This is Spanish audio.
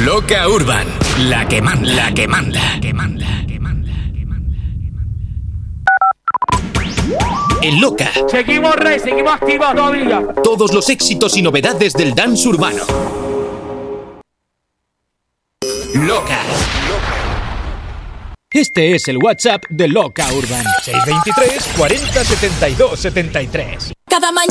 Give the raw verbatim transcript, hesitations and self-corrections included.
Loca Urban, la que manda, la que manda, que manda, que manda, que manda. En Loca. Seguimos, Rey, seguimos activos todavía. Todos los éxitos y novedades del dance urbano. Loca. Este es el WhatsApp de Loca Urban. seis dos tres, cuarenta, setenta y dos, setenta y tres. Cada mañana